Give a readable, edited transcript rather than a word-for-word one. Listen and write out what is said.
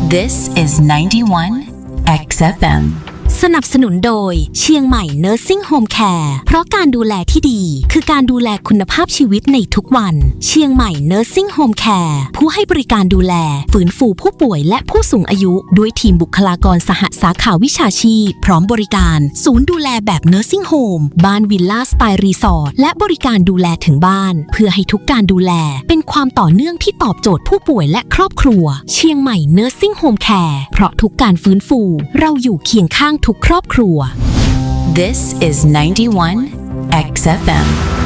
This is 91 XFM สนับสนุนโดยเชียงใหม่ Nursing Home Care เพราะการดูแลที่ดีคือการดูแลคุณภาพชีวิตในทุกวันเชียงใหม่ Nursing Home Care ผู้ให้บริการดูแลฟื้นฟูผู้ป่วยและผู้สูงอายุด้วยทีมบุคลากรสหสาขาวิชาชีพพร้อมบริการศูนย์ดูแลแบบ Nursing Home บ้านวิลล่าสไตล์รีสอร์ทและบริการดูแลถึงบ้านเพื่อให้ทุกการดูแลเป็นความต่อเนื่องที่ตอบโจทย์ผู้ป่วยและครอบครัวเชียงใหม่ Nursing Home Care เพราะทุกการฟื้นฟูเราอยู่เคียงข้างทุกครอบครัว This is 91 XFM